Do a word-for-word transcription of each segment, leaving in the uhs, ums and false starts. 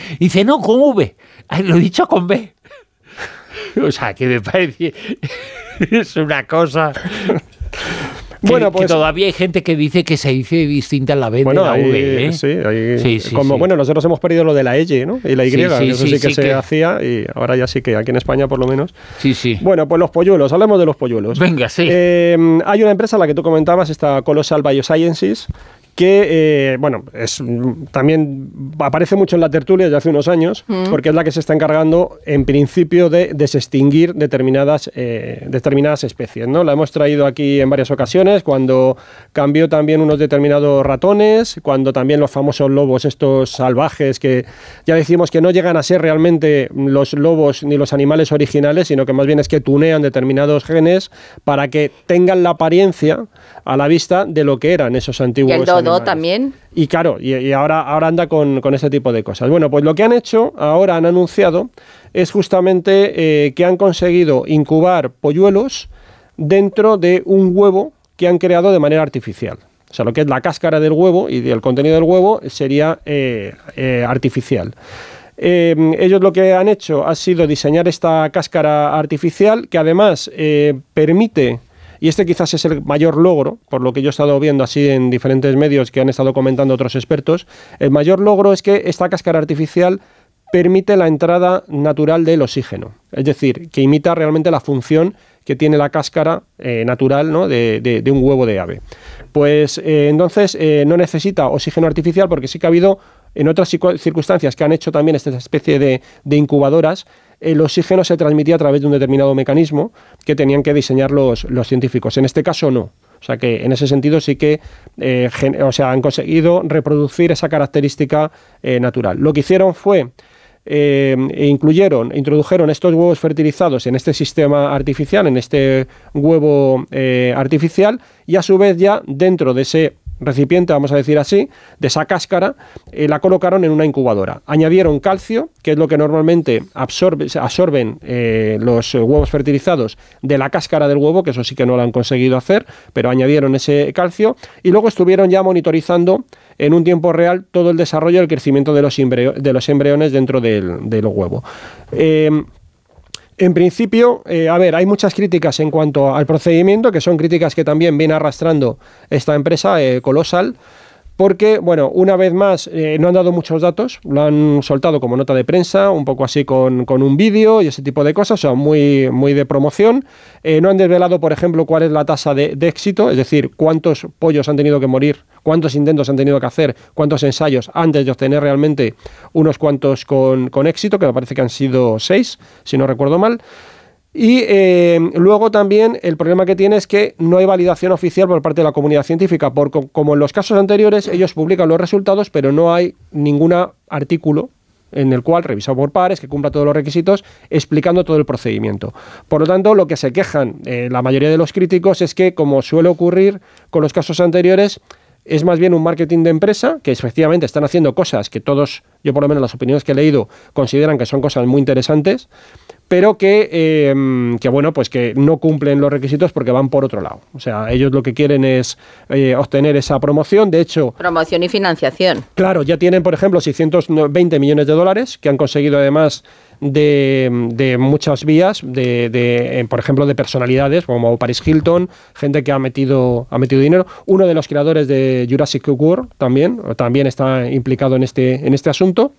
Y dice, no, con V. Ay, lo he dicho con B. O sea, que me parece... es una cosa... Que, bueno, pues, que todavía hay gente que dice que se dice distinta en la B bueno, de la ahí, V, ¿eh? Sí, ahí, sí, sí, como, sí. bueno, nosotros hemos perdido lo de la Y, ¿no? Y la Y, Sí, sí, que eso sí, sí que sí se que... hacía y ahora ya sí que aquí en España por lo menos. Sí, sí. Bueno, pues los polluelos, hablemos de los polluelos. Venga, sí. Eh, hay una empresa, la que tú comentabas, esta Colossal Biosciences, que, eh, bueno, es, también aparece mucho en la tertulia desde hace unos años, mm. porque es la que se está encargando, en principio, de desextinguir determinadas, eh, determinadas especies, ¿no? La hemos traído aquí en varias ocasiones, cuando cambió también unos determinados ratones, cuando también los famosos lobos estos salvajes, que ya decimos que no llegan a ser realmente los lobos ni los animales originales, sino que más bien es que tunean determinados genes para que tengan la apariencia a la vista de lo que eran esos antiguos animales. También. Y claro, y, y ahora, ahora anda con, con ese tipo de cosas. Bueno, pues lo que han hecho, ahora han anunciado, es justamente eh, que han conseguido incubar polluelos dentro de un huevo que han creado de manera artificial. O sea, lo que es la cáscara del huevo y el contenido del huevo sería eh, eh, artificial. Eh, ellos lo que han hecho ha sido diseñar esta cáscara artificial que además eh, permite... Y este quizás es el mayor logro, por lo que yo he estado viendo así en diferentes medios que han estado comentando otros expertos. El mayor logro es que esta cáscara artificial permite la entrada natural del oxígeno. Es decir, que imita realmente la función que tiene la cáscara eh, natural, ¿no? de, de, de un huevo de ave. Pues eh, entonces eh, no necesita oxígeno artificial porque sí que ha habido en otras circunstancias que han hecho también esta especie de, de incubadoras. El oxígeno se transmitía a través de un determinado mecanismo que tenían que diseñar los, los científicos. En este caso no. O sea que en ese sentido sí que eh, gen, o sea, han conseguido reproducir esa característica eh, natural. Lo que hicieron fue, eh, incluyeron, introdujeron estos huevos fertilizados en este sistema artificial, en este huevo eh, artificial, y a su vez ya dentro de ese recipiente, vamos a decir así, de esa cáscara, eh, la colocaron en una incubadora. Añadieron calcio, que es lo que normalmente absorbe, absorben eh, los huevos fertilizados de la cáscara del huevo, que eso sí que no lo han conseguido hacer, pero añadieron ese calcio, y luego estuvieron ya monitorizando en un tiempo real todo el desarrollo y el crecimiento de los, embreo, de los embriones dentro del, del huevo. Eh, En principio, eh, a ver, hay muchas críticas en cuanto al procedimiento, que son críticas que también viene arrastrando esta empresa, eh, Colossal, porque, bueno, una vez más, eh, no han dado muchos datos, lo han soltado como nota de prensa, un poco así con, con un vídeo y ese tipo de cosas, o sea, muy, muy de promoción. Eh, no han desvelado, por ejemplo, cuál es la tasa de, de éxito, es decir, cuántos pollos han tenido que morir, cuántos intentos han tenido que hacer, cuántos ensayos antes de obtener realmente unos cuantos con, con éxito, que me parece que han sido seis, si no recuerdo mal. Y eh, luego también el problema que tiene es que no hay validación oficial por parte de la comunidad científica, porque como en los casos anteriores ellos publican los resultados, pero no hay ningún artículo en el cual, revisado por pares, que cumpla todos los requisitos, explicando todo el procedimiento. Por lo tanto, lo que se quejan eh, la mayoría de los críticos es que, como suele ocurrir con los casos anteriores, es más bien un marketing de empresa, que efectivamente están haciendo cosas que todos, yo por lo menos las opiniones que he leído, consideran que son cosas muy interesantes, pero que, eh, que bueno, pues que no cumplen los requisitos porque van por otro lado. O sea, ellos lo que quieren es eh, obtener esa promoción. De hecho... Promoción y financiación. Claro, ya tienen, por ejemplo, seiscientos veinte millones de dólares, que han conseguido además de, de muchas vías, de, de, por ejemplo, de personalidades como Paris Hilton, gente que ha metido, ha metido dinero. Uno de los creadores de Jurassic World también, también está implicado en este, en este asunto.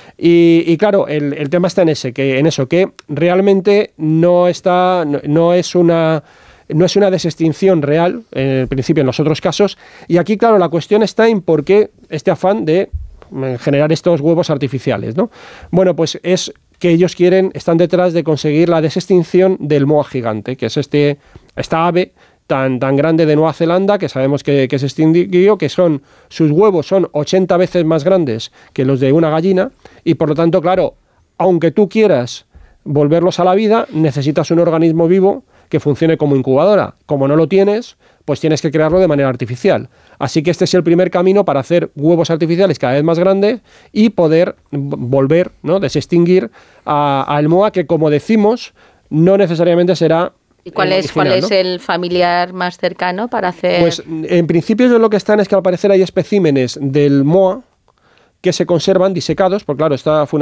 Y, y claro, el, el tema está en ese, que en eso, que realmente no está, no, no es una, no es una desextinción real, en el principio en los otros casos. Y aquí, claro, la cuestión está en por qué este afán de generar estos huevos artificiales, ¿no? Bueno, pues es que ellos quieren, están detrás de conseguir la desextinción del moa gigante, que es este, esta ave tan, tan grande de Nueva Zelanda, que sabemos que, que se extinguió, que son, sus huevos son ochenta veces más grandes que los de una gallina, y por lo tanto, claro, aunque tú quieras volverlos a la vida, necesitas un organismo vivo que funcione como incubadora. Como no lo tienes, pues tienes que crearlo de manera artificial. Así que este es el primer camino para hacer huevos artificiales cada vez más grandes y poder volver, ¿no?, desextinguir al moa, que, como decimos, no necesariamente será... ¿Y cuál es, original, cuál es ¿no? el familiar más cercano para hacer...? Pues en principio ellos lo que están es que al parecer hay especímenes del moa que se conservan disecados, porque claro, esta fue una